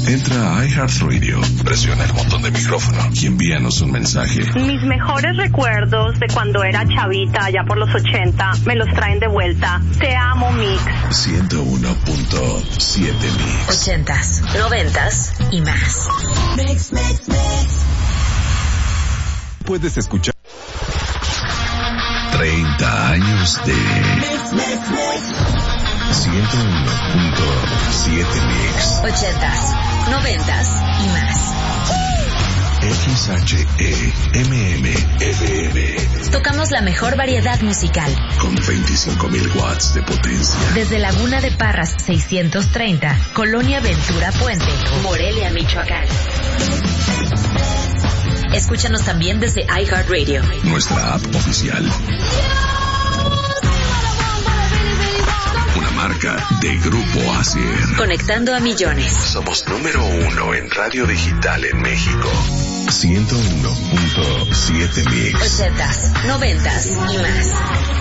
Entra a iHeartRadio, presiona el botón de micrófono y envíanos un mensaje. Mis mejores recuerdos de cuando era chavita, allá por los 80, me los traen de vuelta. Te amo, Mix. 101.7 Mix. 80s, 90s y más. Mix, mix, mix. Puedes escuchar 30 años de Mix, mix, mix. 101.7 Mix. 80s, 90s y más. XHEMM-FM. Tocamos la mejor variedad musical. Con 25.000 watts de potencia. Desde Laguna de Parras 630, Colonia Ventura Puente, Morelia, Michoacán. Escúchanos también desde iHeartRadio. Nuestra app oficial. Una marca de Grupo Asier. Conectando a millones. Somos número 1 en radio digital en México. 101.7 Mix. 80s, 90s y más.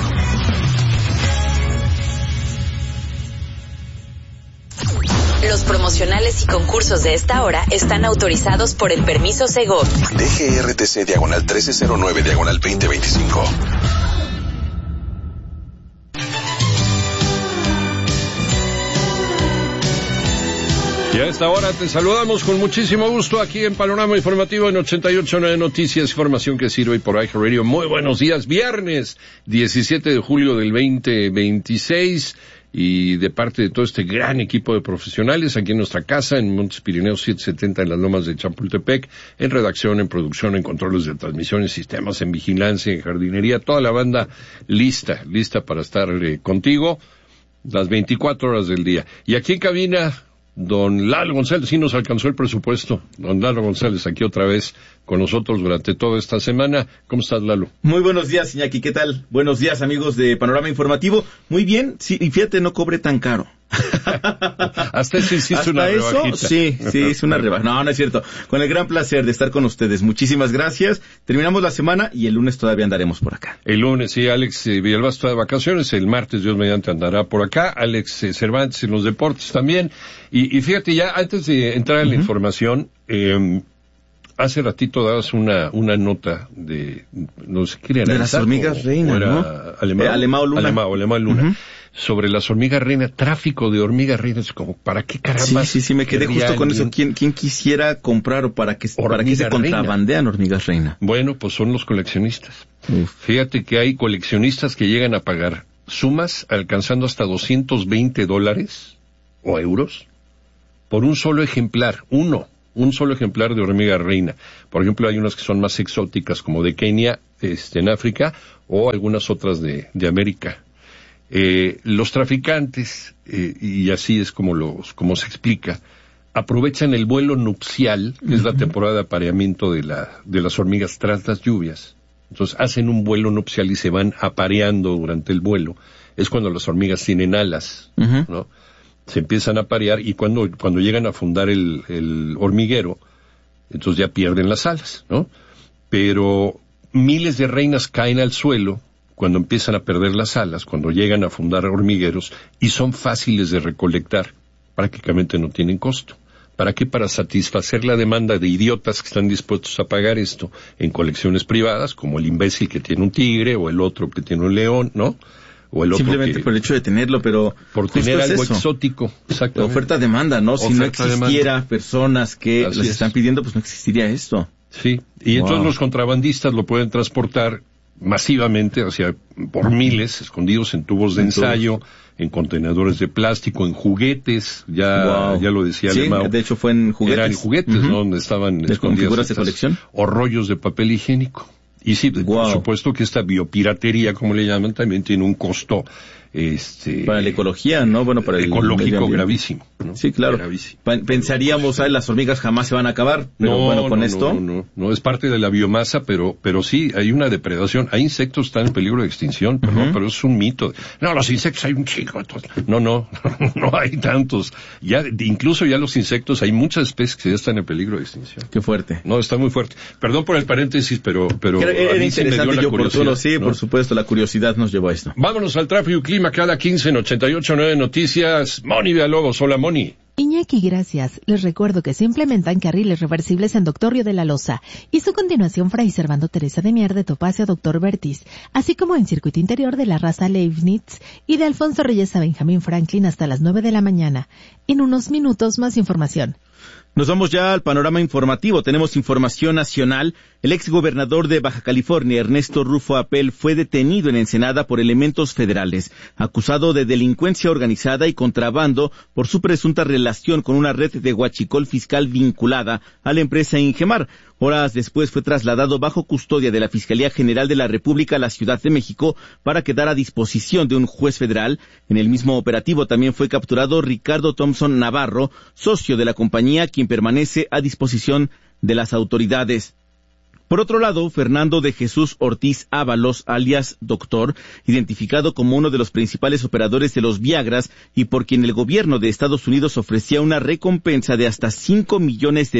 Los promocionales y concursos de esta hora están autorizados por el permiso Segov. DGRTC diagonal 1309 diagonal 2025. Y a esta hora te saludamos con muchísimo gusto aquí en Panorama Informativo en 88.9 Noticias, información que sirve por iHeartRadio. Muy buenos días, viernes 17 de julio del 2026 y de parte de todo este gran equipo de profesionales aquí en nuestra casa en Montes Pirineos 770 en las Lomas de Chapultepec, en redacción, en producción, en controles de transmisión, en sistemas, en vigilancia, en jardinería, toda la banda lista para estar contigo las 24 horas del día. Y aquí en cabina, don Lalo González, sí nos alcanzó el presupuesto. Don Lalo González aquí otra vez con nosotros durante toda esta semana. ¿Cómo estás, Lalo? Muy buenos días, Iñaki, ¿qué tal? Buenos días, amigos de Panorama Informativo. Muy bien, sí, y fíjate, no cobre tan caro. Hasta eso hiciste una rebajita. Sí, es una rebaja. No es cierto. Con el gran placer de estar con ustedes. Muchísimas gracias. Terminamos la semana y el lunes todavía andaremos por acá. El lunes, sí, Alex Villalbazo está de vacaciones. El martes, Dios mediante, andará por acá. Alex Cervantes en los deportes también. Y fíjate, ya antes de entrar en la información, hace ratito dabas una nota de, no sé qué era. De las hormigas reina, ¿no? Alemao Luna. Sobre las hormigas reina, tráfico de hormigas reinas, como, ¿para qué caramba? Sí, me quedé justo con eso. ¿Quién quisiera comprar o para qué se contrabandean hormigas reina? Bueno, pues son los coleccionistas. Fíjate que hay coleccionistas que llegan a pagar sumas alcanzando hasta $220 o euros por un solo ejemplar, un solo ejemplar de hormiga reina. Por ejemplo, hay unas que son más exóticas, como de Kenia, en África, o algunas otras de América. Los traficantes, y así es como se explica, aprovechan el vuelo nupcial, que es la temporada de apareamiento de las hormigas tras las lluvias. Entonces hacen un vuelo nupcial y se van apareando durante el vuelo. Es cuando las hormigas tienen alas, ¿no? Se empiezan a aparear y cuando llegan a fundar el hormiguero, entonces ya pierden las alas, ¿no? Pero miles de reinas caen al suelo cuando empiezan a perder las alas, cuando llegan a fundar hormigueros, y son fáciles de recolectar. Prácticamente no tienen costo. ¿Para qué? Para satisfacer la demanda de idiotas que están dispuestos a pagar esto en colecciones privadas, como el imbécil que tiene un tigre, o el otro que tiene un león, ¿no? O el otro simplemente por el hecho de tenerlo, pero por tener algo exótico. La oferta-demanda, ¿no? Si no existiera personas que las están pidiendo, pues no existiría esto. Sí, y entonces los contrabandistas lo pueden transportar masivamente, por miles, escondidos en tubos de ensayo, en contenedores de plástico, en juguetes, ya lo decía Alemao. Sí, de hecho fue en juguetes. Eran juguetes, ¿no? Donde estaban escondidas figuras de colección. O rollos de papel higiénico. Y sí, por supuesto que esta biopiratería, como le llaman, también tiene un costo para la ecología, ¿no? Bueno, para el ecológico gravísimo, ¿no? Sí, claro. Gravísimo. Pensaríamos, las hormigas jamás se van a acabar, pero no, es parte de la biomasa, pero sí, hay una depredación. Hay insectos que están en peligro de extinción, pero eso es un mito. No, los insectos hay un chico. No hay tantos. Incluso ya los insectos, hay muchas especies que ya están en peligro de extinción. Qué fuerte. No, está muy fuerte. Perdón por el paréntesis, pero era interesante y oportuno, sí, ¿no? Por supuesto, la curiosidad nos llevó a esto. Vámonos al tráfico y clima cada 15 en 88.9 Noticias. Moni Villalobos, hola Moni. Iñaki, aquí, gracias. Les recuerdo que se implementan carriles reversibles en Doctor Río de la Loza y su continuación Fray Servando Teresa de Mier de Topacio a Doctor Bertis, así como en circuito interior de la Raza Leibniz y de Alfonso Reyes a Benjamín Franklin hasta las 9 de la mañana. En unos minutos más información. Nos vamos ya al panorama informativo. Tenemos información nacional. El exgobernador de Baja California, Ernesto Rufo Apel, fue detenido en Ensenada por elementos federales, acusado de delincuencia organizada y contrabando por su presunta relación con una red de huachicol fiscal vinculada a la empresa Ingemar. Horas después fue trasladado bajo custodia de la Fiscalía General de la República a la Ciudad de México para quedar a disposición de un juez federal. En el mismo operativo también fue capturado Ricardo Thompson Navarro, socio de la compañía, quien permanece a disposición de las autoridades. Por otro lado, Fernando de Jesús Ortiz Ábalos, alias Doctor, identificado como uno de los principales operadores de los Viagras y por quien el gobierno de Estados Unidos ofrecía una recompensa de hasta $5 millones,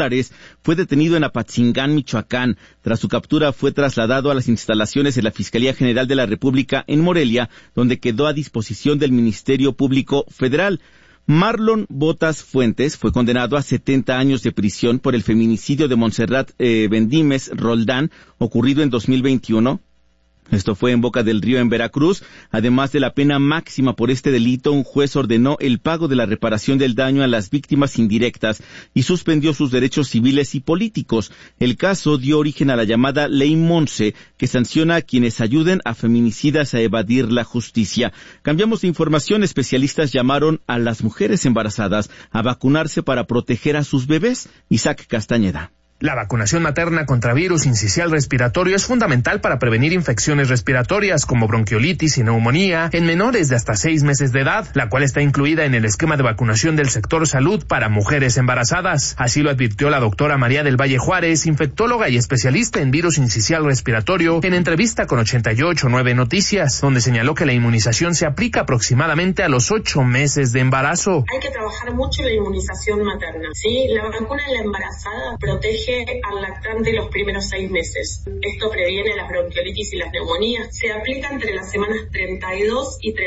fue detenido en Apatzingán, Michoacán. Tras su captura fue trasladado a las instalaciones de la Fiscalía General de la República en Morelia, donde quedó a disposición del Ministerio Público Federal. Marlon Botas Fuentes fue condenado a 70 años de prisión por el feminicidio de Montserrat Bendímez Roldán, ocurrido en 2021. Esto fue en Boca del Río, en Veracruz. Además de la pena máxima por este delito, un juez ordenó el pago de la reparación del daño a las víctimas indirectas y suspendió sus derechos civiles y políticos. El caso dio origen a la llamada Ley Monse, que sanciona a quienes ayuden a feminicidas a evadir la justicia. Cambiamos de información. Especialistas llamaron a las mujeres embarazadas a vacunarse para proteger a sus bebés. Isaac Castañeda. La vacunación materna contra virus sincicial respiratorio es fundamental para prevenir infecciones respiratorias como bronquiolitis y neumonía en menores de hasta 6 meses de edad, la cual está incluida en el esquema de vacunación del sector salud para mujeres embarazadas. Así lo advirtió la doctora María del Valle Juárez, infectóloga y especialista en virus sincicial respiratorio, en entrevista con 88.9 Noticias, donde señaló que la inmunización se aplica aproximadamente a los 8 meses de embarazo. Hay que trabajar mucho la inmunización materna, ¿sí? La vacuna en la embarazada protege al lactante los primeros 6 meses. Esto previene las bronquiolitis y las neumonías. Se aplica entre las semanas 32 y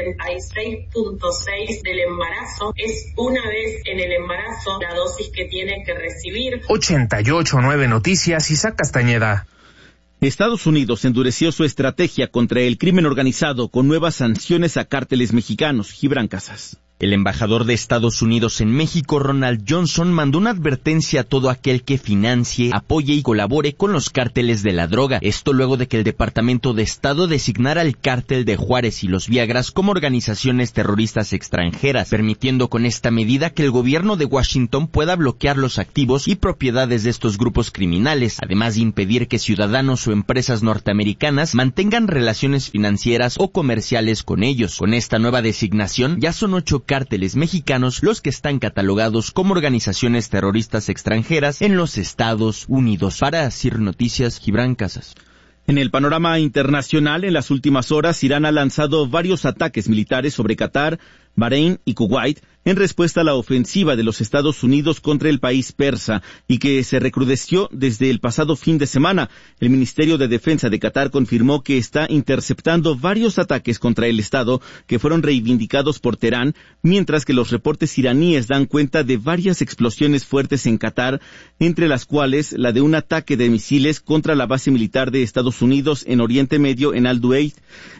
36.6 del embarazo. Es una vez en el embarazo la dosis que tiene que recibir. 88.9 Noticias, Isaac Castañeda. Estados Unidos endureció su estrategia contra el crimen organizado con nuevas sanciones a cárteles mexicanos. Gibran Casas. El embajador de Estados Unidos en México, Ronald Johnson, mandó una advertencia a todo aquel que financie, apoye y colabore con los cárteles de la droga. Esto luego de que el Departamento de Estado designara al cártel de Juárez y los Viagras como organizaciones terroristas extranjeras, permitiendo con esta medida que el gobierno de Washington pueda bloquear los activos y propiedades de estos grupos criminales, además de impedir que ciudadanos o empresas norteamericanas mantengan relaciones financieras o comerciales con ellos. Con esta nueva designación, ya son 8 cárteles mexicanos los que están catalogados como organizaciones terroristas extranjeras en los Estados Unidos. Para CIR Noticias, Gibran Casas. En el panorama internacional, en las últimas horas, Irán ha lanzado varios ataques militares sobre Qatar, Bahrein y Kuwait en respuesta a la ofensiva de los Estados Unidos contra el país persa y que se recrudeció desde el pasado fin de semana. El Ministerio de Defensa de Qatar confirmó que está interceptando varios ataques contra el Estado que fueron reivindicados por Teherán, mientras que los reportes iraníes dan cuenta de varias explosiones fuertes en Qatar, entre las cuales la de un ataque de misiles contra la base militar de Estados Unidos en Oriente Medio, en Al-Duaid.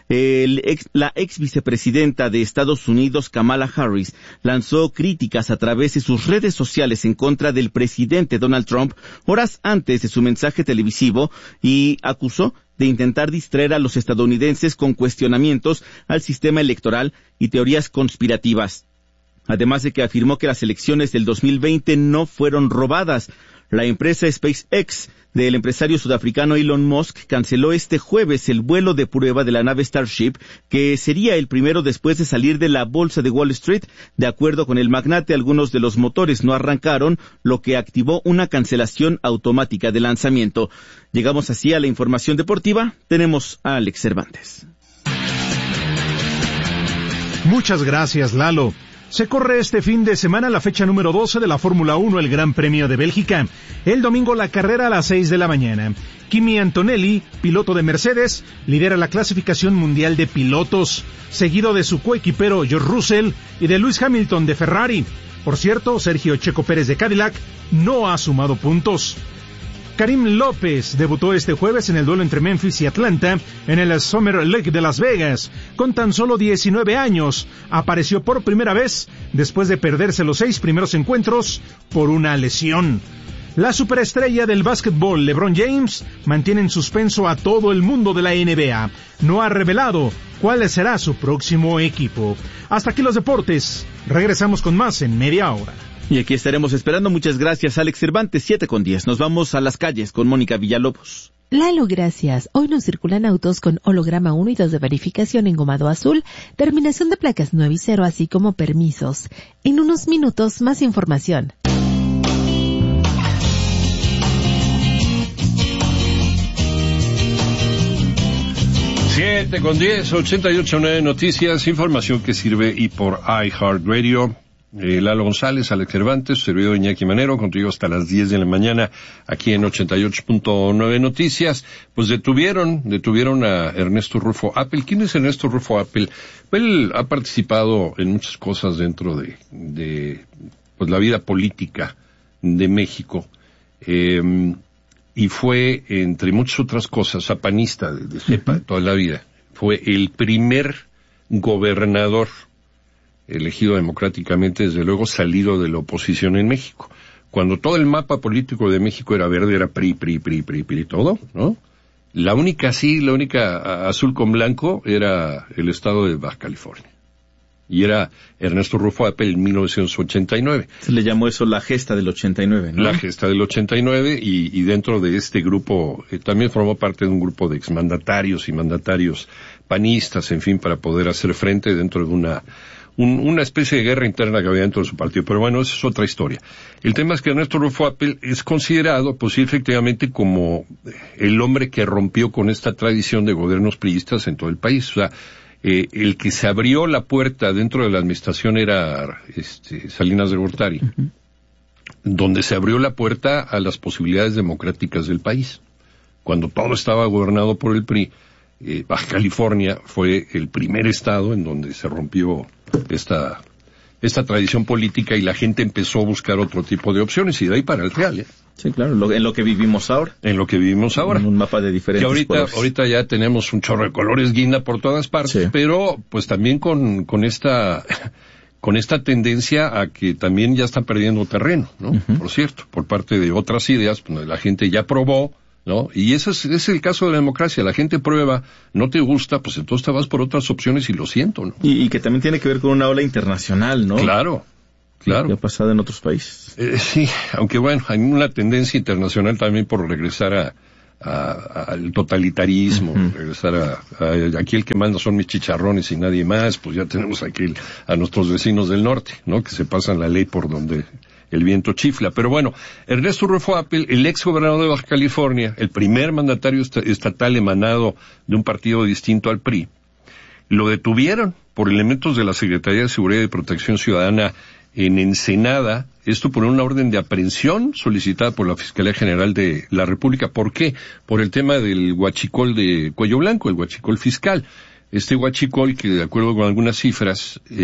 La ex vicepresidenta de Estados Unidos, Kamala Harris, lanzó críticas a través de sus redes sociales en contra del presidente Donald Trump horas antes de su mensaje televisivo y acusó de intentar distraer a los estadounidenses con cuestionamientos al sistema electoral y teorías conspirativas. Además de que afirmó que las elecciones del 2020 no fueron robadas. La empresa SpaceX del empresario sudafricano Elon Musk canceló este jueves el vuelo de prueba de la nave Starship, que sería el primero después de salir de la bolsa de Wall Street. De acuerdo con el magnate, algunos de los motores no arrancaron, lo que activó una cancelación automática de lanzamiento. Llegamos así a la información deportiva. Tenemos a Alex Cervantes. Muchas gracias, Lalo. Se corre este fin de semana la fecha número 12 de la Fórmula 1, el Gran Premio de Bélgica. El domingo la carrera a las 6 de la mañana. Kimi Antonelli, piloto de Mercedes, lidera la clasificación mundial de pilotos, seguido de su coequipero George Russell y de Lewis Hamilton de Ferrari. Por cierto, Sergio Checo Pérez de Cadillac no ha sumado puntos. Karim López debutó este jueves en el duelo entre Memphis y Atlanta en el Summer League de Las Vegas. Con tan solo 19 años, apareció por primera vez después de perderse los 6 primeros encuentros por una lesión. La superestrella del básquetbol, LeBron James, mantiene en suspenso a todo el mundo de la NBA. No ha revelado cuál será su próximo equipo. Hasta aquí los deportes. Regresamos con más en media hora. Y aquí estaremos esperando. Muchas gracias, Alex Cervantes, 7:10. Nos vamos a las calles con Mónica Villalobos. Lalo, gracias. Hoy no circulan autos con holograma 1 y 2 de verificación en gomado azul, terminación de placas 9 y 0, así como permisos. En unos minutos, más información. Con 10, 88.9 Noticias, información que sirve y por iHeartRadio. Lalo González, Alex Cervantes, servidor Iñaki Manero, contigo hasta las 10 de la mañana, aquí en 88.9 Noticias. Pues detuvieron a Ernesto Rufo Appel. ¿Quién es Ernesto Rufo Appel? Él ha participado en muchas cosas dentro de pues la vida política de México. Y fue, entre muchas otras cosas, zapanista de cepa toda la vida. Fue el primer gobernador elegido democráticamente, desde luego salido de la oposición en México. Cuando todo el mapa político de México era verde, era PRI, todo, ¿no? La única azul con blanco era el estado de Baja California. Y era Ernesto Rufo Appel en 1989. Se le llamó eso la gesta del 89, ¿no? La gesta del 89, y dentro de este grupo, también formó parte de un grupo de exmandatarios y mandatarios panistas, en fin, para poder hacer frente dentro de una especie de guerra interna que había dentro de su partido. Pero bueno, esa es otra historia. El tema es que Ernesto Rufo Appel es considerado, pues sí, efectivamente, como el hombre que rompió con esta tradición de gobiernos priistas en todo el país. O sea, el que se abrió la puerta dentro de la administración era Salinas de Gortari, donde se abrió la puerta a las posibilidades democráticas del país. Cuando todo estaba gobernado por el PRI, Baja California fue el primer estado en donde se rompió esta tradición política y la gente empezó a buscar otro tipo de opciones, y de ahí para el real, Sí, claro, en lo que vivimos ahora. En lo que vivimos ahora. En un mapa de diferentes colores. Ahorita ya tenemos un chorro de colores guinda por todas partes, sí. Pero pues también con esta tendencia a que también ya están perdiendo terreno, ¿no? Por cierto, por parte de otras ideas, pues la gente ya probó, ¿no? Y ese es el caso de la democracia. La gente prueba, no te gusta, pues entonces te vas por otras opciones y lo siento, ¿no? Y que también tiene que ver con una ola internacional, ¿no? Claro. Que ha pasado en otros países. Sí, aunque bueno, hay una tendencia internacional también por regresar al totalitarismo, regresar aquí el que manda son mis chicharrones y nadie más, pues ya tenemos aquí a nuestros vecinos del norte, ¿no? Que se pasan la ley por donde el viento chifla. Pero bueno, Ernesto Rufo Appel, el ex gobernador de Baja California, el primer mandatario estatal emanado de un partido distinto al PRI, lo detuvieron por elementos de la Secretaría de Seguridad y Protección Ciudadana en Ensenada, esto por una orden de aprehensión solicitada por la Fiscalía General de la República. ¿Por qué? Por el tema del huachicol de cuello blanco, el huachicol fiscal. Este huachicol que, de acuerdo con algunas cifras,